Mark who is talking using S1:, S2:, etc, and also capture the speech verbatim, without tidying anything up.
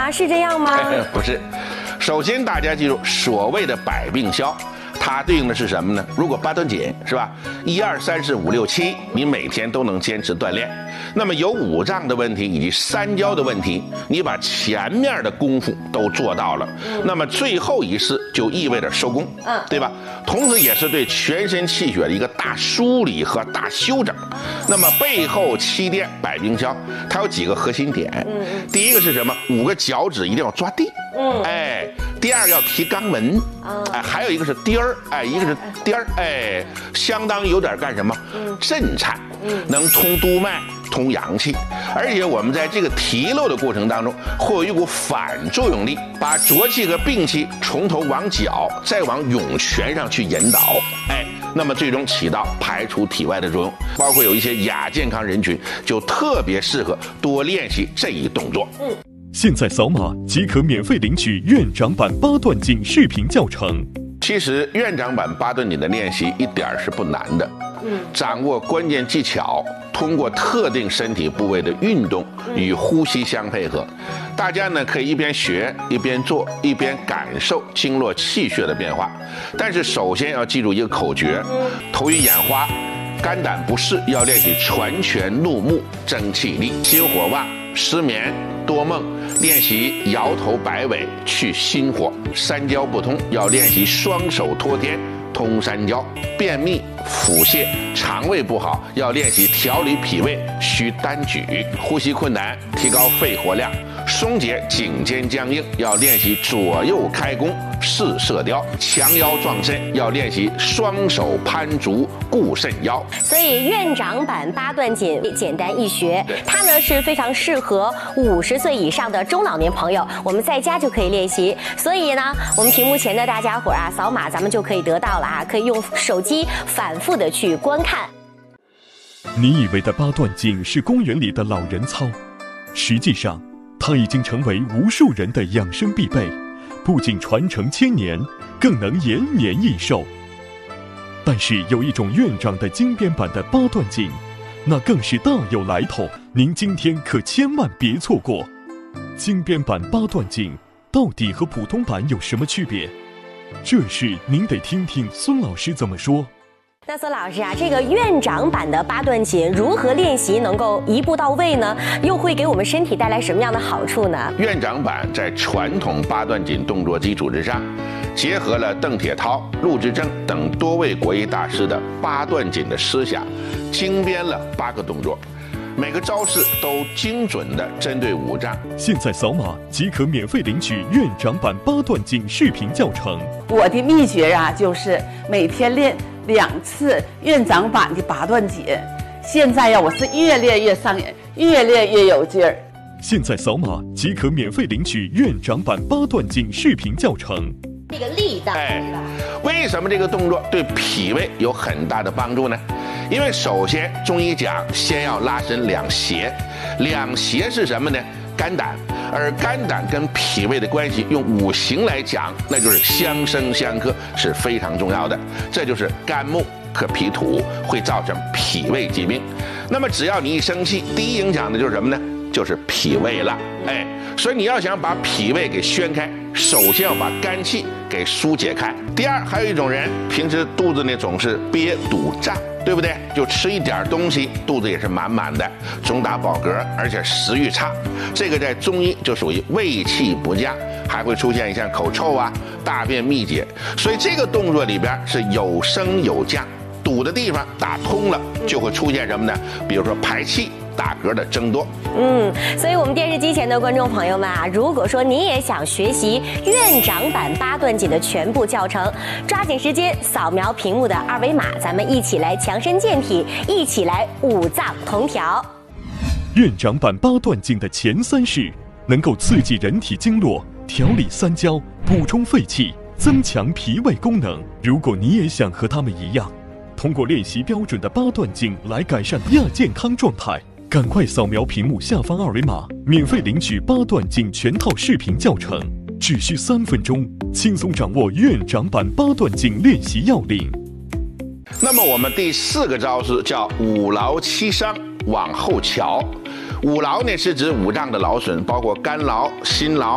S1: 吗？是这样吗？
S2: 不是，首先大家记住，所谓的百病消，它对应的是什么呢？如果八段锦是吧，一二三四五六七，你每天都能坚持锻炼，那么有五脏的问题以及三焦的问题，你把前面的功夫都做到了，嗯、那么最后一式就意味着收工，嗯，对吧？同时也是对全身气血的一个大梳理和大修整。那么背后七垫百病消，它有几个核心点，嗯，第一个是什么？五个脚趾一定要抓地，嗯，哎。第二个要提肛门，哎，还有一个是颠儿，哎，一个是颠儿，哎，相当于有点干什么？震颤，能通督脉、通阳气，而且我们在这个提漏的过程当中，会有一股反作用力，把浊气和病气从头往脚，再往涌泉上去引导，哎，那么最终起到排除体外的作用。包括有一些亚健康人群，就特别适合多练习这一动作。嗯。
S3: 现在扫码即可免费领取院长版八段锦视频教程。
S2: 其实院长版八段锦的练习一点是不难的，嗯，掌握关键技巧，通过特定身体部位的运动与呼吸相配合，大家呢可以一边学一边做，一边感受经络气血的变化。但是首先要记住一个口诀：头晕眼花、肝胆不适要练习传拳怒目争气力；心火旺、失眠、多梦练习摇头摆尾去心火；三焦不通要练习双手托天通三焦；便秘、腹泻、肠胃不好要练习调理脾胃需单举；呼吸困难提高肺活量；松解颈肩僵硬要练习左右开弓试射雕；强腰壮肾要练习双手攀足固肾腰。
S1: 所以院长版八段锦简单易学，它呢是非常适合五十岁以上的中老年朋友，我们在家就可以练习。所以呢，我们屏幕前的大家伙啊，扫码咱们就可以得到了啊，可以用手机反复的去观看。
S3: 你以为的八段锦是公园里的老人操，实际上它已经成为无数人的养生必备，不仅传承千年，更能延年益寿。但是有一种院长的精编版的八段锦，那更是大有来头，您今天可千万别错过。精编版八段锦到底和普通版有什么区别？这事您得听听孙老师怎么说。
S1: 那孙老师啊，这个院长版的八段锦如何练习能够一步到位呢？又会给我们身体带来什么样的好处呢？
S2: 院长版在传统八段锦动作基础之上，结合了邓铁涛、陆之正等多位国医大师的八段锦的思想，精编了八个动作，每个招式都精准地针对五脏。
S3: 现在扫码即可免费领取院长版八段锦视频教程。
S4: 我的秘诀啊，就是每天练两次院长版的八段锦。现在呀，我是越练越上瘾，越练越有劲儿。
S3: 现在扫码即可免费领取院长版八段锦视频教程。
S1: 这个力道，
S2: 哎，为什么这个动作对脾胃有很大的帮助呢？因为首先中医讲，先要拉伸两胁，两胁是什么呢？肝胆，而肝胆跟脾胃的关系，用五行来讲，那就是相生相克，是非常重要的。这就是肝木克脾土，会造成脾胃疾病。那么只要你一生气，第一影响的就是什么呢？就是脾胃了。哎，所以你要想把脾胃给宣开，首先要把肝气给疏解开。第二，还有一种人平时肚子呢总是憋堵胀，对不对？就吃一点东西，肚子也是满满的，总打饱嗝，而且食欲差。这个在中医就属于胃气不佳，还会出现像口臭啊、大便秘结。所以这个动作里边是有升有降，堵的地方打通了，就会出现什么呢？比如说排气、打嗝的增多。
S1: 嗯，所以我们电视机前的观众朋友们啊，如果说你也想学习院长版八段锦的全部教程，抓紧时间扫描屏幕的二维码，咱们一起来强身健体，一起来五脏同调。
S3: 院长版八段锦的前三式能够刺激人体经络，调理三焦，补充肺气，增强脾胃功能。如果你也想和他们一样，通过练习标准的八段锦来改善亚健康状态，赶快扫描屏幕下方二维码，免费领取八段锦全套视频教程，只需三分钟，轻松掌握院长版八段锦练习要领。
S2: 那么我们第四个招式叫五劳七伤往后翘。五劳呢是指五脏的劳损，包括肝劳、心劳、